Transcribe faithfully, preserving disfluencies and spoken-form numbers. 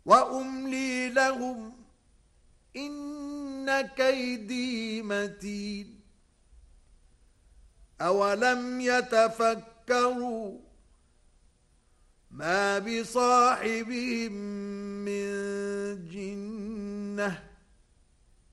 وأملي لهم إن كيدي متين أولم يتفكروا ما بصاحبهم من جنة